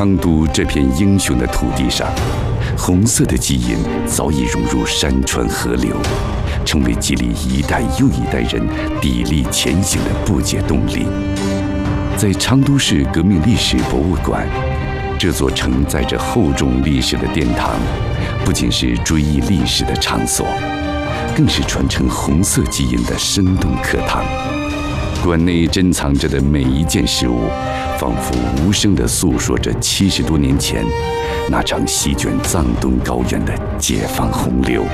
昌都这片英雄的土地上，红色的基因早已融入山川河流，成为激励一代又一代人砥砺前行的不竭动力。在昌都市革命历史博物馆，这座承载着厚重历史的殿堂，不仅是追忆历史的场所，更是传承红色基因的生动课堂。馆内珍藏着的每一件事物，仿佛无声地诉说着70多年前那场席卷藏东高原的解放洪流。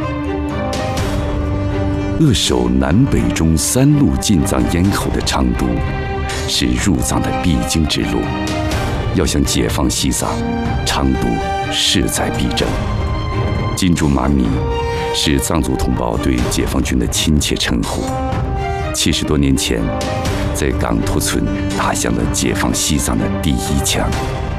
扼守南北中3路进藏咽喉的昌都，是入藏的必经之路。要想解放西藏，昌都势在必争。金珠玛米是藏族同胞对解放军的亲切称呼。70多年前，在港托村打响了解放西藏的第一枪。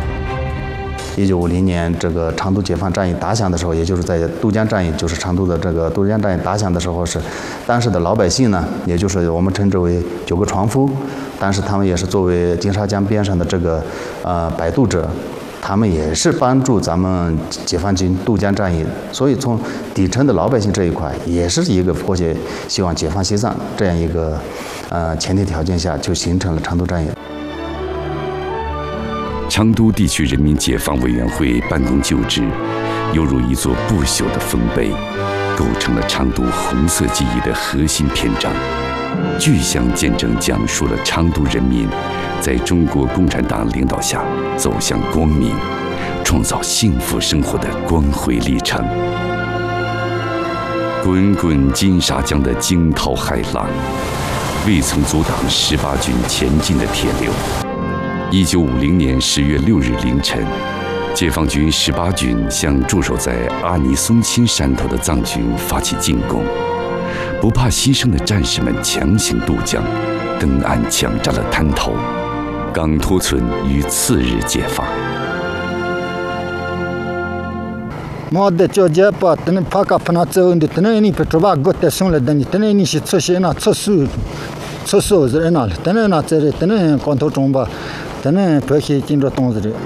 1950年，这个昌都解放战役打响的时候，也就是在都江战役，就是昌都的这个都江战役打响的时候，是当时的老百姓呢，也就是我们称之为9个船夫，当时他们也是作为金沙江边上的这个摆渡者，他们也是帮助咱们解放军渡江战役，所以从底层的老百姓这一块，也是一个迫切希望解放西藏这样一个前提条件下，就形成了昌都战役。 昌都地区人民解放委员会办公旧址，犹如一座不朽的丰碑，构成了昌都红色记忆的核心篇章，具象见证讲述了昌都人民在中国共产党领导下走向光明、创造幸福生活的光辉历程。滚滚金沙江的惊涛骇浪，未曾阻挡18军前进的铁流。1950年10月6日凌晨，解放军18军向驻守在阿尼松钦山头的藏军发起进攻，不怕牺牲的战士们强行渡江，登岸抢占了滩头。港托村于次日解放。 我的交接把等你帕卡普那走的，等你不知道过得上了，等你是出现那出手是哪里？等你那这里，等你港头中吧。等等，不去进入洞子里。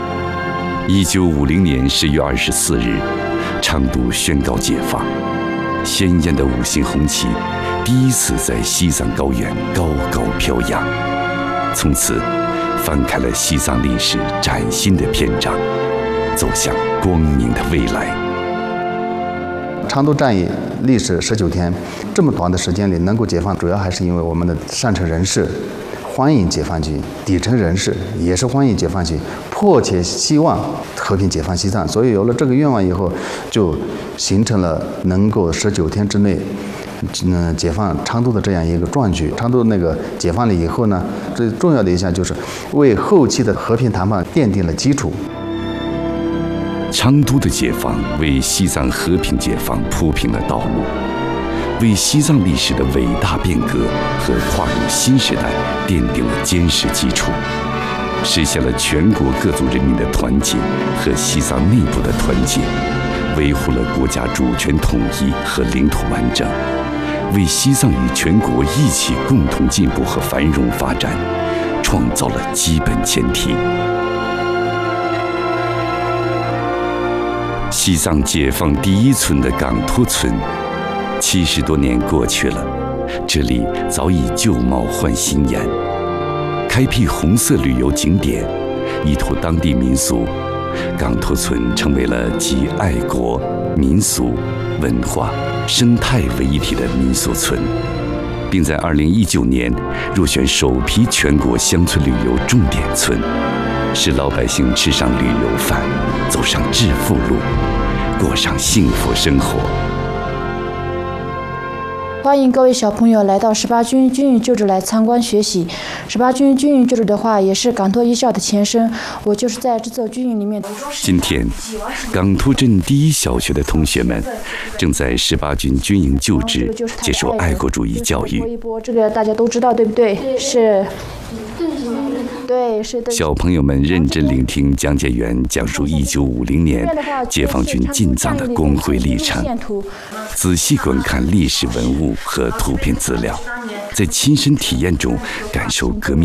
1950年10月24日，昌都宣告解放，鲜艳的5星红旗第一次在西藏高原高高飘扬，从此翻开了西藏历史崭新的篇章，走向光明的未来。 昌都战役历时19天，这么短的时间里能够解放，主要还是因为我们的上层人士欢迎解放军，底层人士也是欢迎解放军，迫切希望和平解放西藏。所以有了这个愿望以后，就形成了能够19天之内，解放昌都的这样一个壮举。昌都那个解放了以后呢，最重要的一项就是为后期的和平谈判奠定了基础。 昌都的解放为西藏和平解放铺平了道路，为西藏历史的伟大变革和跨入新时代奠定了坚实基础，实现了全国各族人民的团结和西藏内部的团结，维护了国家主权统一和领土完整，为西藏与全国一起共同进步和繁荣发展创造了基本前提。西藏解放第一村的港托村，70多年过去了，这里早已旧貌换新颜。开辟红色旅游景点，依托当地民俗，港托村成为了集爱国、民俗、文化、生态为一体的民俗村，并在2019年入选首批全国乡村旅游重点村，使老百姓吃上旅游饭，走上致富路，过上幸福生活。 欢迎各位小朋友来到18军军营旧址来参观学习。18军军营旧址的话，也是港托一校的前身。我就是在这座军营里面。 今天，港托镇第一小学的同学们正在18军军营旧址接受爱国主义教育。 这个大家都知道，对不对？是。对，是的。 小朋友们认真聆听讲解员讲述1950年解放军进藏的光辉历程，仔细观看历史文物和图片资料，在亲身体验中感受革命